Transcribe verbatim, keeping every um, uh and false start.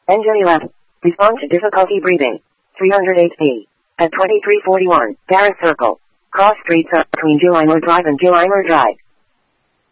Engine eleven. Respond to difficulty breathing. three hundred H P. At twenty-three forty-one, Paris Circle. Cross streets up between Gillimer Drive and Gillimer Drive.